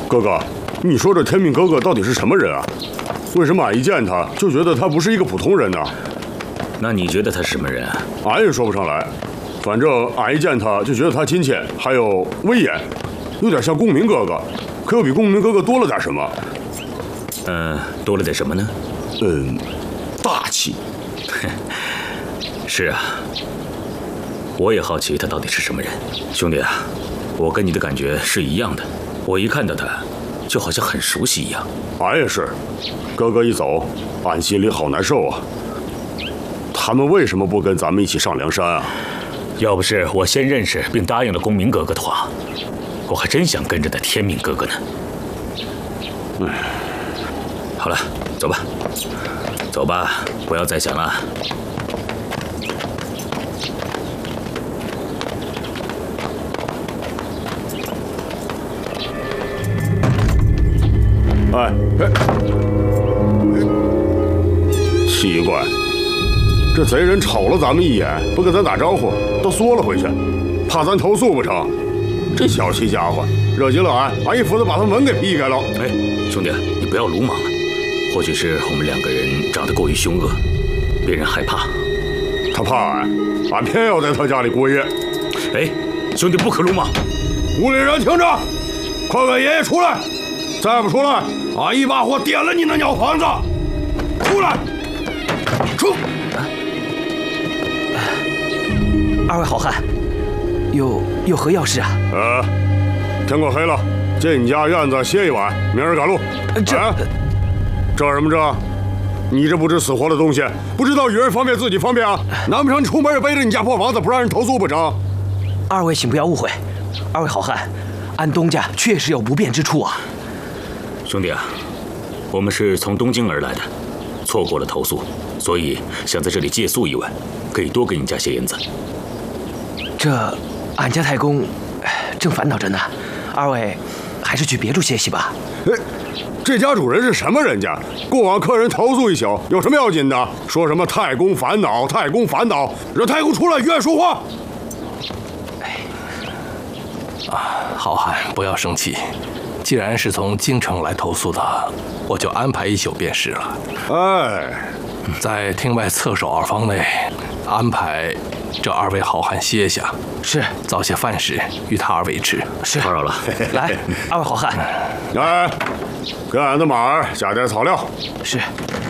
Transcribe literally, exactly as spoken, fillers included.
哥哥，你说这天命哥哥到底是什么人啊？为什么俺一见他就觉得他不是一个普通人呢？ 那你觉得他是什么人啊？ 俺也说不上来，反正俺一见他就觉得他亲切，还有威严，有点像公明哥哥，可又比公明哥哥多了点什么。 嗯，多了点什么呢？ 嗯，大气。 是啊，我也好奇他到底是什么人。兄弟啊，我跟你的感觉是一样的，我一看到他，就好像很熟悉一样。 俺也是，哥哥一走，俺心里好难受啊。他们为什么不跟咱们一起上梁山啊？ 要不是我先认识并答应了公明哥哥的话，我还真想跟着他天命哥哥呢。 唉， 好了，走吧，走吧，不要再想了。 哎哎，奇怪，这贼人瞅了咱们一眼，不跟咱打招呼，都缩了回去，怕咱投诉不成？这小气家伙，惹急了俺，俺一斧子把他门给劈开了。 哎，兄弟，你不要鲁莽了。或许是我们两个人长得过于凶恶，别人害怕。 他怕俺，俺偏要在他家里过夜。 哎，兄弟不可鲁莽。 屋里人听着，快给爷爷出来！再不出来，俺一把火点了你那鸟房子！出来！出！ 二位好汉，有有何要事啊？ 呃，天快黑了，进你家院子歇一晚，明儿赶路。 这、 啊、这什么这？你这不知死活的东西，不知道与人方便自己方便啊？难不成你出门也背着你家破房子，不让人投诉不成？ 二位请不要误会，二位好汉，俺东家确实有不便之处啊。 兄弟啊，我们是从东京而来的，错过了投宿，所以想在这里借宿一晚，可以多给你家些银子。 这，俺家太公正烦恼着呢，二位还是去别处歇息吧。 哎，这家主人是什么人家？过往客人投诉一宿，有什么要紧的？说什么太公烦恼，太公烦恼，让太公出来与俺说话。 哎，啊，好汉不要生气。既然是从京城来投宿的，我就安排一宿便是了。 哎， 在厅外侧手二房内安排这二位好汉歇下， 是早些饭食与他二位吃。 是， 打扰了。 来，二位好汉， 来，给俺的马儿加点草料。 是。